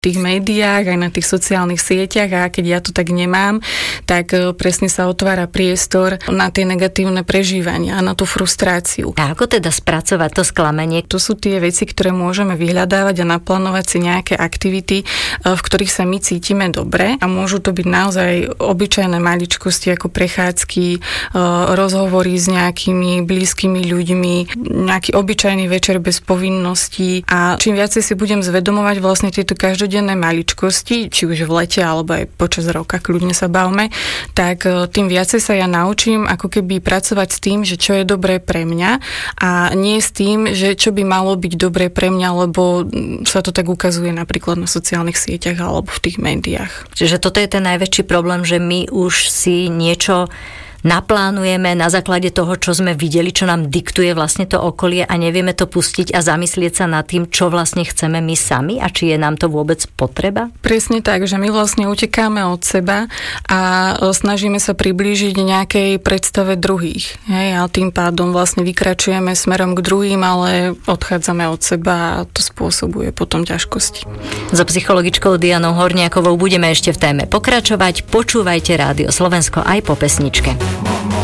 tých médiách, aj na tých sociálnych sieťach a keď ja to tak nemám, tak presne sa otvára priestor na tie negatívne prežívania a na tú frustráciu. A ako teda spracovať to sklamenie? To sú tie veci, ktoré môžeme vyhľadávať a naplánovať si nejaké aktivity, v ktorých sa my cítime dobre a môžu to byť naozaj obyčajné maličkosti ako prechádzky, rozhovory s nejakými blízkymi ľuďmi, nejaký obyčajný večer bez povinností a čím viacej si budem zvedomovať vlastne tieto denné maličkosti, či už v lete, alebo aj počas roka, kľudne sa bavme, tak tým viacej sa ja naučím ako keby pracovať s tým, že čo je dobré pre mňa a nie s tým, že čo by malo byť dobré pre mňa, lebo sa to tak ukazuje napríklad na sociálnych sieťach alebo v tých médiách. Čiže toto je ten najväčší problém, že my už si niečo naplánujeme na základe toho, čo sme videli, čo nám diktuje vlastne to okolie a nevieme to pustiť a zamyslieť sa nad tým, čo vlastne chceme my sami a či je nám to vôbec potreba? Presne tak, že my vlastne utekáme od seba a snažíme sa priblížiť nejakej predstave druhých. Hej, a tým pádom vlastne vykračujeme smerom k druhým, ale odchádzame od seba a to spôsobuje potom ťažkosti. So psychologičkou Dianou Horniakovou budeme ešte v téme pokračovať. Počúvajte Rádio Slovensko aj po pesničke.